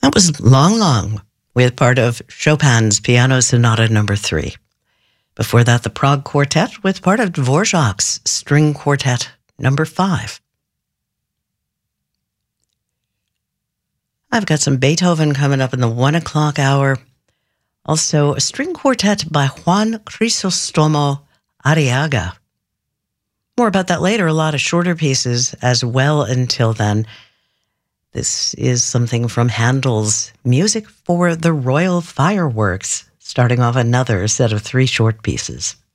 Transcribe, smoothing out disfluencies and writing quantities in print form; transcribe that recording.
That was Long Long with part of Chopin's Piano Sonata No. 3. Before that, the Prague Quartet with part of Dvorak's String Quartet No. 5. I've got some Beethoven coming up in the 1 o'clock hour. Also, a string quartet by Juan Crisostomo Arriaga. More about that later, a lot of shorter pieces as well until then. This is something from Handel's Music for the Royal Fireworks, starting off another set of 3 short pieces.